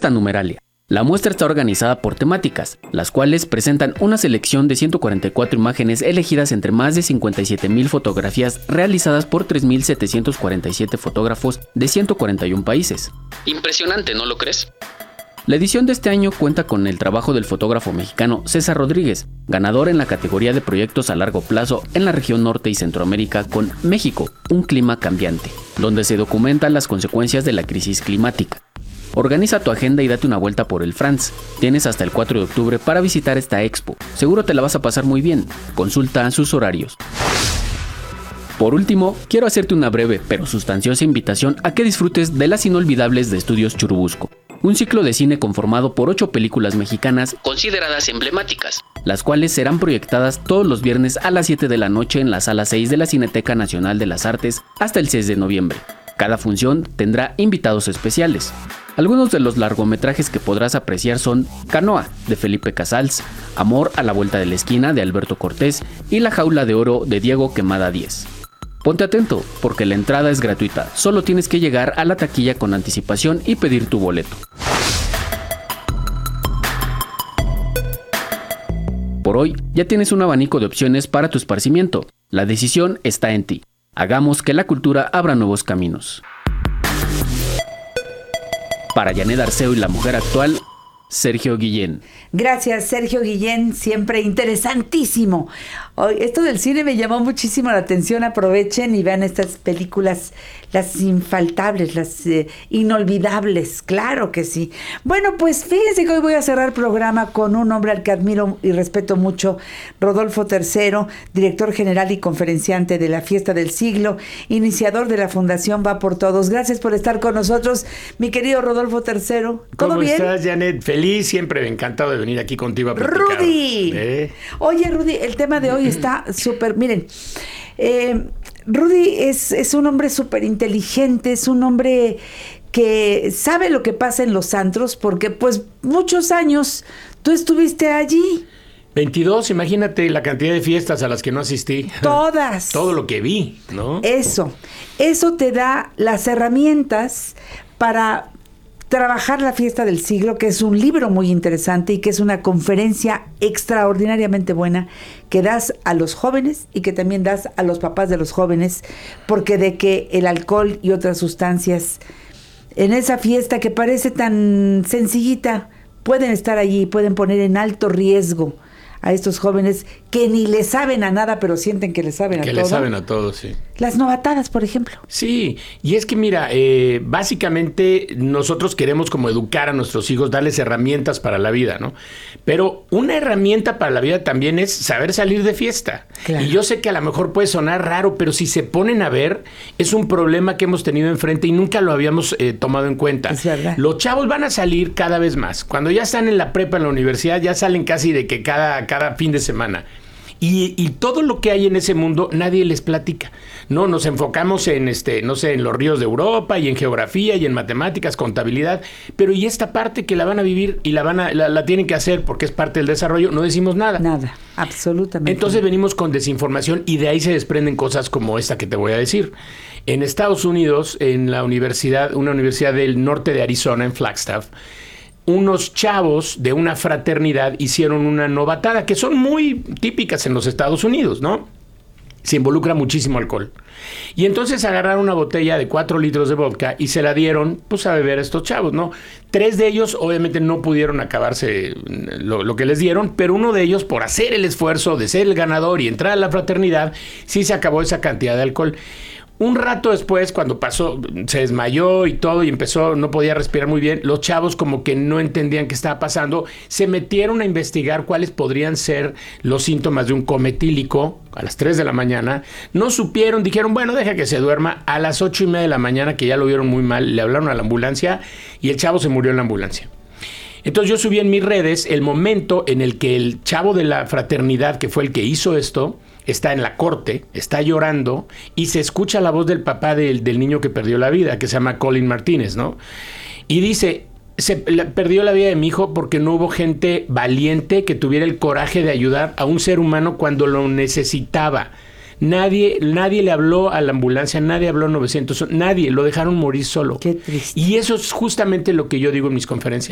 Encuesta Numeralia. La muestra está organizada por temáticas, las cuales presentan una selección de 144 imágenes elegidas entre más de 57,000 fotografías realizadas por 3,747 fotógrafos de 141 países. Impresionante, ¿no lo crees? La edición de este año cuenta con el trabajo del fotógrafo mexicano César Rodríguez, ganador en la categoría de proyectos a largo plazo en la región norte y Centroamérica con México, un clima cambiante, donde se documentan las consecuencias de la crisis climática. Organiza tu agenda y date una vuelta por el France. Tienes hasta el 4 de octubre para visitar esta expo. Seguro te la vas a pasar muy bien. Consulta sus horarios. Por último, quiero hacerte una breve pero sustanciosa invitación a que disfrutes de Las Inolvidables de Estudios Churubusco, un ciclo de cine conformado por 8 películas mexicanas consideradas emblemáticas, las cuales serán proyectadas todos los viernes a las 7 de la noche en la Sala 6 de la Cineteca Nacional de las Artes hasta el 6 de noviembre. Cada función tendrá invitados especiales. Algunos de los largometrajes que podrás apreciar son Canoa, de Felipe Casals, Amor a la vuelta de la esquina, de Alberto Cortés, y La jaula de oro, de Diego Quemada Díez. Ponte atento, porque la entrada es gratuita, solo tienes que llegar a la taquilla con anticipación y pedir tu boleto. Por hoy, ya tienes un abanico de opciones para tu esparcimiento. La decisión está en ti. Hagamos que la cultura abra nuevos caminos. Para Janet Arceo y la mujer actual, Sergio Guillén. Gracias, Sergio Guillén, siempre interesantísimo. Hoy, esto del cine me llamó muchísimo la atención. Aprovechen y vean estas películas, las infaltables, las inolvidables, claro que sí. Bueno, pues fíjense que hoy voy a cerrar programa con un hombre al que admiro y respeto mucho, Rodolfo Tercero, director general y conferenciante de la Fiesta del Siglo, iniciador de la Fundación Va por Todos. Gracias por estar con nosotros, mi querido Rodolfo Tercero. ¿Todo bien? ¿Cómo estás, Janet? Feliz, siempre encantado de venir aquí contigo a platicar. ¡Rudy! Oye, Rudy, el tema de hoy está súper... Miren, Rudy es un hombre súper inteligente, es un hombre que sabe lo que pasa en los antros, porque pues muchos años tú estuviste allí. 22, imagínate la cantidad de fiestas a las que no asistí. Todas. Todo lo que vi, ¿no? Eso te da las herramientas para trabajar la Fiesta del Siglo, que es un libro muy interesante y que es una conferencia extraordinariamente buena que das a los jóvenes y que también das a los papás de los jóvenes, porque de que el alcohol y otras sustancias en esa fiesta que parece tan sencillita pueden estar allí y pueden poner en alto riesgo a estos jóvenes que ni le saben a nada, pero sienten que le saben a todo. Que le saben a todo, sí. Las novatadas, por ejemplo. Sí, y es que mira, básicamente nosotros queremos como educar a nuestros hijos, darles herramientas para la vida, ¿no? Pero una herramienta para la vida también es saber salir de fiesta. Claro. Y yo sé que a lo mejor puede sonar raro, pero si se ponen a ver, es un problema que hemos tenido enfrente y nunca lo habíamos tomado en cuenta. Es verdad. Los chavos van a salir cada vez más. Cuando ya están en la prepa, en la universidad, ya salen casi de que cada fin de semana. Y todo lo que hay en ese mundo nadie les platica. No, nos enfocamos en no sé, en los ríos de Europa y en geografía y en matemáticas, contabilidad, pero y esta parte que la van a vivir y la tienen que hacer porque es parte del desarrollo, no decimos nada. Nada, absolutamente. Entonces venimos con desinformación y de ahí se desprenden cosas como esta que te voy a decir. En Estados Unidos, en una universidad del norte de Arizona, en Flagstaff, unos chavos de una fraternidad hicieron una novatada, que son muy típicas en los Estados Unidos, ¿no? Se involucra muchísimo alcohol. Y entonces agarraron una botella de 4 litros de vodka y se la dieron, pues, a beber a estos chavos, ¿no? 3 de ellos, obviamente, no pudieron acabarse lo que les dieron, pero uno de ellos, por hacer el esfuerzo de ser el ganador y entrar a la fraternidad, sí se acabó esa cantidad de alcohol. Un rato después, cuando pasó, se desmayó y todo y no podía respirar muy bien, los chavos como que no entendían qué estaba pasando, se metieron a investigar cuáles podrían ser los síntomas de un coma etílico a las 3 de la mañana, no supieron, dijeron, bueno, deja que se duerma. A las 8:30 de la mañana, que ya lo vieron muy mal, le hablaron a la ambulancia y el chavo se murió en la ambulancia. Entonces yo subí en mis redes el momento en el que el chavo de la fraternidad, que fue el que hizo esto, está en la corte, está llorando y se escucha la voz del papá del niño que perdió la vida, que se llama Colin Martínez, ¿no? Y dice, perdió la vida de mi hijo porque no hubo gente valiente que tuviera el coraje de ayudar a un ser humano cuando lo necesitaba. Nadie le habló a la ambulancia, nadie habló a 900, nadie, lo dejaron morir solo. Qué triste. Y eso es justamente lo que yo digo en mis conferencias.